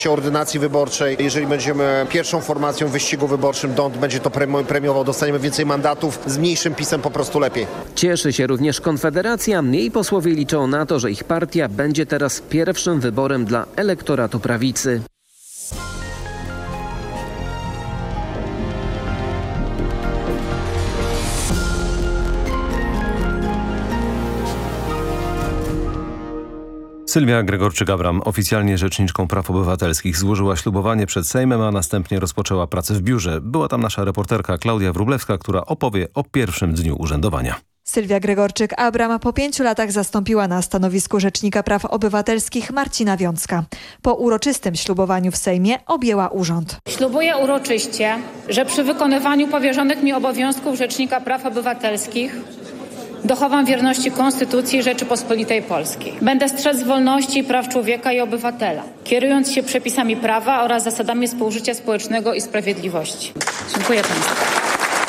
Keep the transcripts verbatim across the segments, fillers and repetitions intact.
ordynacji wyborczej. Jeżeli będziemy pierwszą formacją w wyścigu wyborczym, D O N T będzie to premiował, dostaniemy więcej mandatów, z mniejszym pisem po prostu lepiej. Cieszy się również Konfederacja. Jej posłowie liczą na to, że ich partia będzie teraz pierwszym wyborem dla elektoratu prawicy. Sylwia Gregorczyk-Abram, oficjalnie rzeczniczką praw obywatelskich, złożyła ślubowanie przed Sejmem, a następnie rozpoczęła pracę w biurze. Była tam nasza reporterka Klaudia Wróblewska, która opowie o pierwszym dniu urzędowania. Sylwia Gregorczyk-Abram po pięciu latach zastąpiła na stanowisku Rzecznika Praw Obywatelskich Marcina Wiącka. Po uroczystym ślubowaniu w Sejmie objęła urząd. Ślubuję uroczyście, że przy wykonywaniu powierzonych mi obowiązków Rzecznika Praw Obywatelskich dochowam wierności Konstytucji Rzeczypospolitej Polskiej. Będę strzec wolności i praw człowieka i obywatela, kierując się przepisami prawa oraz zasadami współżycia społecznego i sprawiedliwości. Dziękuję Państwu.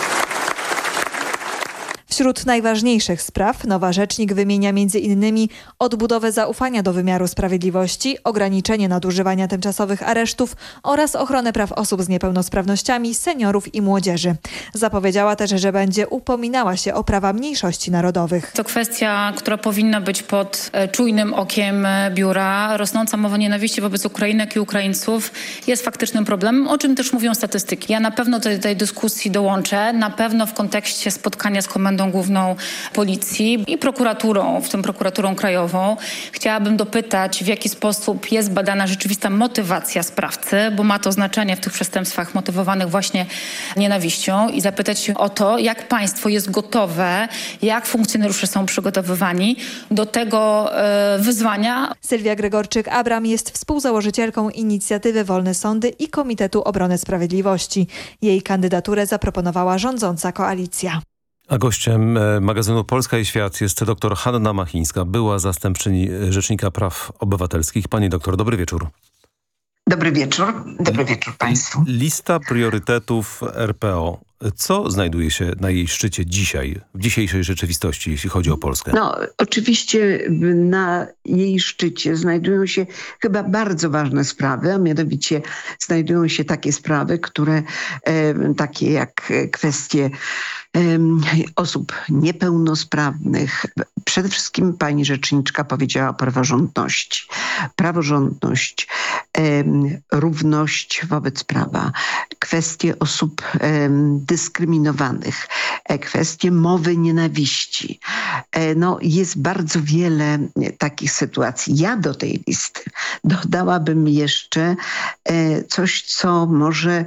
Wśród najważniejszych spraw nowa rzecznik wymienia między innymi odbudowę zaufania do wymiaru sprawiedliwości, ograniczenie nadużywania tymczasowych aresztów oraz ochronę praw osób z niepełnosprawnościami, seniorów i młodzieży. Zapowiedziała też, że będzie upominała się o prawa mniejszości narodowych. To kwestia, która powinna być pod czujnym okiem biura. Rosnąca mowa nienawiści wobec Ukrainek i Ukraińców jest faktycznym problemem, o czym też mówią statystyki. Ja na pewno do tej dyskusji dołączę, na pewno w kontekście spotkania z Komendą Główną Policji i prokuraturą, w tym prokuraturą krajową. Chciałabym dopytać, w jaki sposób jest badana rzeczywista motywacja sprawcy, bo ma to znaczenie w tych przestępstwach motywowanych właśnie nienawiścią, i zapytać o to, jak państwo jest gotowe, jak funkcjonariusze są przygotowywani do tego e, wyzwania. Sylwia Gregorczyk-Abram jest współzałożycielką inicjatywy Wolne Sądy i Komitetu Obrony Sprawiedliwości. Jej kandydaturę zaproponowała rządząca koalicja. A gościem magazynu Polska i Świat jest dr Hanna Machińska, była zastępczyni Rzecznika Praw Obywatelskich. Pani doktor, dobry wieczór. Dobry wieczór. Dobry wieczór Państwu. Lista priorytetów R P O. Co znajduje się na jej szczycie dzisiaj, w dzisiejszej rzeczywistości, jeśli chodzi o Polskę? No, oczywiście na jej szczycie znajdują się chyba bardzo ważne sprawy, a mianowicie znajdują się takie sprawy, które e, takie jak kwestie e, osób niepełnosprawnych. Przede wszystkim pani rzeczniczka powiedziała o praworządności. Praworządność, e, równość wobec prawa, kwestie osób e, dyskryminowanych, kwestie mowy nienawiści. No, jest bardzo wiele takich sytuacji. Ja do tej listy dodałabym jeszcze coś, co może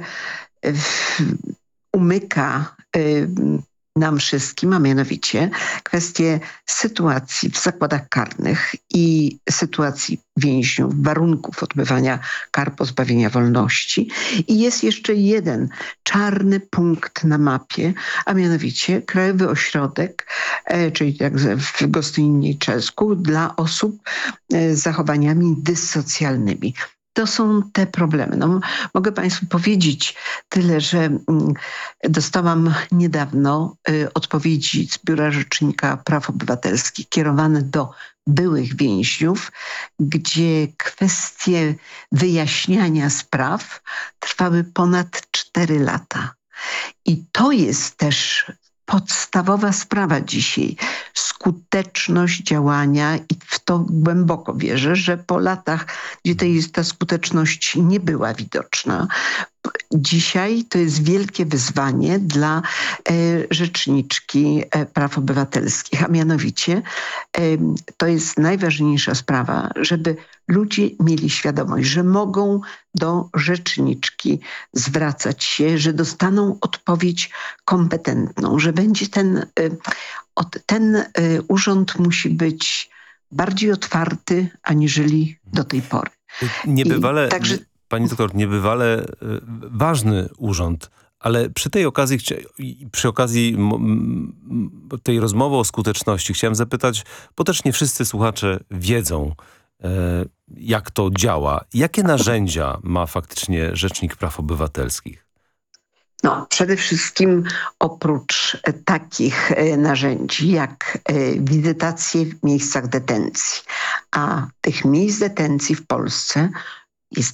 umyka nam wszystkim, a mianowicie kwestie sytuacji w zakładach karnych i sytuacji więźniów, warunków odbywania kar pozbawienia wolności. I jest jeszcze jeden czarny punkt na mapie, a mianowicie Krajowy Ośrodek, e, czyli jak w Gostyninie i Czesku, dla osób e, z zachowaniami dyssocjalnymi. To są te problemy. No, mogę Państwu powiedzieć tyle, że mm, dostałam niedawno y, odpowiedzi z Biura Rzecznika Praw Obywatelskich kierowane do byłych więźniów, gdzie kwestie wyjaśniania spraw trwały ponad cztery lata. I to jest też podstawowa sprawa dzisiaj. Skuteczność działania, i w to głęboko wierzę, że po latach, gdzie tej, ta skuteczność nie była widoczna, dzisiaj to jest wielkie wyzwanie dla e, rzeczniczki e, praw obywatelskich, a mianowicie e, to jest najważniejsza sprawa, żeby ludzie mieli świadomość, że mogą do rzeczniczki zwracać się, że dostaną odpowiedź kompetentną, że będzie ten, e, od, ten e, urząd musi być bardziej otwarty, aniżeli do tej pory. Niebywale... I także Pani doktor, niebywale y, ważny urząd, ale przy tej okazji, przy okazji tej rozmowy o skuteczności chciałem zapytać, bo też nie wszyscy słuchacze wiedzą, y, jak to działa. Jakie narzędzia ma faktycznie Rzecznik Praw Obywatelskich? No, przede wszystkim oprócz takich narzędzi jak wizytacje w miejscach detencji, a tych miejsc detencji w Polsce